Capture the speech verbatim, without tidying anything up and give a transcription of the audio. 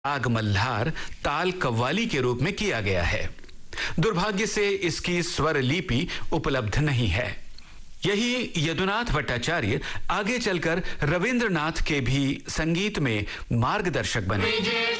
राग मल्हार ताल कव्वाली के रूप में किया गया है। दुर्भाग्य से इसकी स्वर लिपि उपलब्ध नहीं है। यही यदुनाथ भट्टाचार्य आगे चलकर रविंद्रनाथ के भी संगीत में मार्गदर्शक बने।